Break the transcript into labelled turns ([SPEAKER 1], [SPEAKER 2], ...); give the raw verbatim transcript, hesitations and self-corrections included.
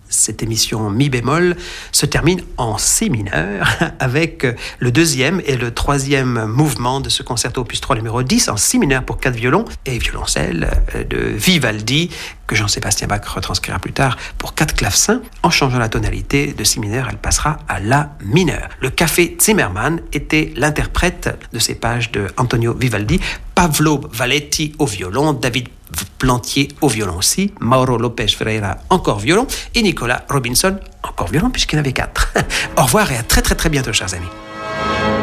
[SPEAKER 1] cette émission mi bémol se termine en si mineur avec le deuxième et le troisième mouvement de ce concerto opus trois numéro dix en si mineur pour quatre violons et violoncelle de Vivaldi que Jean-Sébastien Bach retranscrira plus tard pour quatre clavecins. En changeant la tonalité de si mineur, elle passera à la mineure. Le Café Zimmermann était l'interprète de ces pages de Antonio Vivaldi. Pavlo Valetti au violon, David Plantier au violon aussi, Mauro Lopez Ferreira encore violon et Nicolas Robinson encore violon puisqu'il y en avait quatre. Au revoir et à très très très bientôt chers amis.